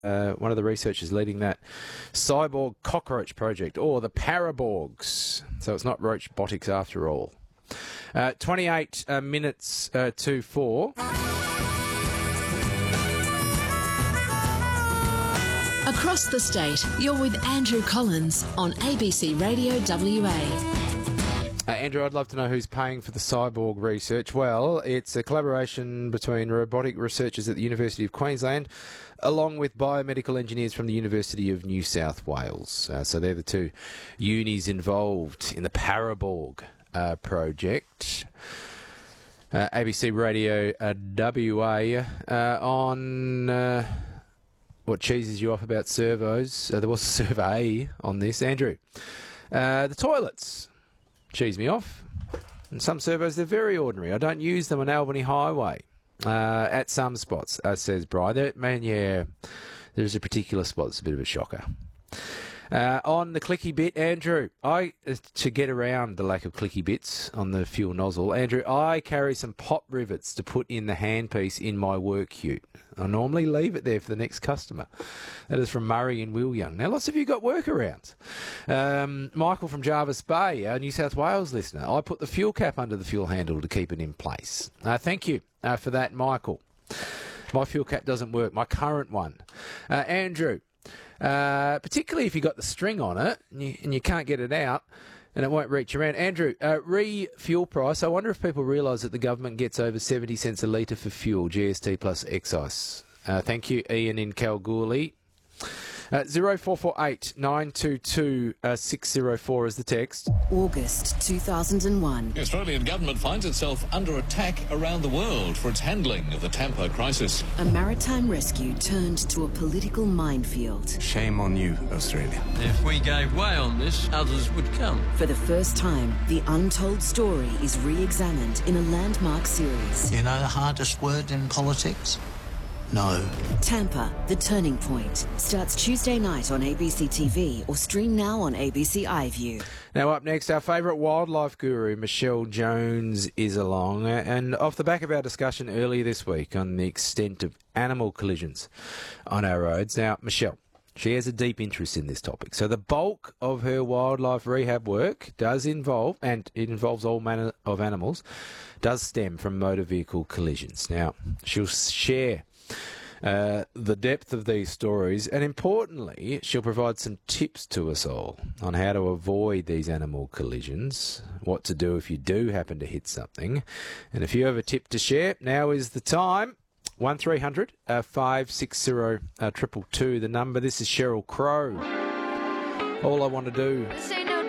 one of the researchers leading that cyborg cockroach project, or the Paraborgs. So it's not roachbotics after all. 28 minutes to 4. Across the state, you're with Andrew Collins on ABC Radio WA. Andrew, I'd love to know who's paying for the cyborg research. Well, it's a collaboration between robotic researchers at the University of Queensland along with biomedical engineers from the University of New South Wales. So they're the two unis involved in the Paraborg project. ABC Radio WA on... what cheeses you off about servos? There was a survey on this, Andrew. The toilets cheese me off. And some servos, they're very ordinary. I don't use them on Albany Highway at some spots, says Bri. There's a particular spot that's a bit of a shocker. On the clicky bit, Andrew, to get around the lack of clicky bits on the fuel nozzle, Andrew, I carry some pop rivets to put in the handpiece in my work ute. I normally leave it there for the next customer. That is from Murray in William. Now, lots of you got workarounds. Michael from Jarvis Bay, our New South Wales listener, I put the fuel cap under the fuel handle to keep it in place. Thank you for that, Michael. My fuel cap doesn't work, my current one. Andrew, particularly if you got the string on it and you can't get it out and it won't reach around. Andrew, re-fuel price, I wonder if people realise that the government gets over 70 cents a litre for fuel, GST plus excise. Thank you, Ian in Kalgoorlie. 0448 922 604 is the text. August 2001. The Australian government finds itself under attack around the world for its handling of the Tampa crisis. A maritime rescue turned to a political minefield. Shame on you, Australia. If we gave way on this, others would come. For the first time, the untold story is re-examined in a landmark series. You know the hardest word in politics? No. Tampa, The Turning Point, starts Tuesday night on ABC TV or stream now on ABC iView. Now up next, our favourite wildlife guru, Michelle Jones, is along. And off the back of our discussion earlier this week on the extent of animal collisions on our roads. Now, Michelle, she has a deep interest in this topic. So the bulk of her wildlife rehab work does involve, and it involves all manner of animals, does stem from motor vehicle collisions. Now, she'll share the depth of these stories, and importantly, she'll provide some tips to us all on how to avoid these animal collisions, what to do if you do happen to hit something. And if you have a tip to share, now is the time. 1300 560 222, the number. This is Sheryl Crow. All I Want to Do.